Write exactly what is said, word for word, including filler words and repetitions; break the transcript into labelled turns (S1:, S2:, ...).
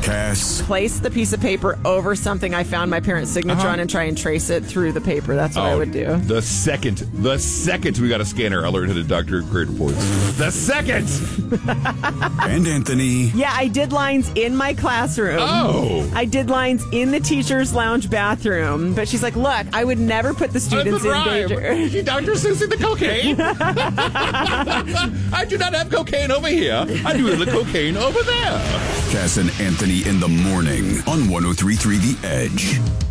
S1: Cass.
S2: Place the piece of paper over something I found my parents' signature
S3: Uh-huh.
S2: on and try and trace it through the paper. That's what I would do.
S3: The second, the second we got a scanner alert to the doctor grade reports. The second.
S1: And Anthony.
S2: Yeah, I did lines in my classroom.
S3: Oh.
S2: I did lines in the teacher's lounge bathroom. But she's like, look, I would never put the students in danger.
S3: You Doctor Susie the cocaine? I do not have cocaine over here. I do the cocaine over there.
S1: Cass and Anthony in the morning on one oh three point three The Edge.